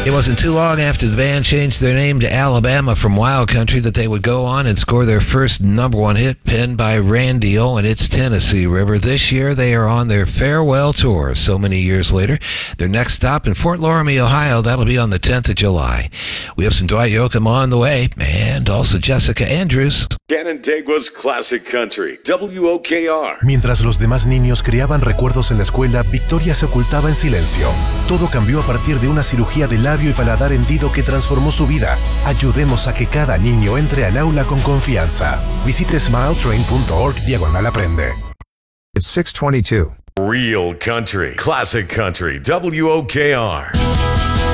It wasn't too long after the band changed their name to Alabama from Wild Country that they would go on and score their first number one hit, penned by Randy O and It's Tennessee River. This year, they are on their farewell tour so many years later. Their next stop in Fort Loramie, Ohio, that'll be on the 10th of July. We have some Dwight Yoakam on the way, and also Jessica Andrews. Canandaigua's Classic Country, WOKR. Mientras los demás niños creaban recuerdos en la escuela, Victoria se ocultaba en silencio. Todo cambió a partir de una cirugía de labio y paladar hendido que transformó su vida. Ayudemos a que cada niño entre al aula con confianza. Visite smiletrain.org/aprende. It's 6:22. Real Country, Classic Country, WOKR.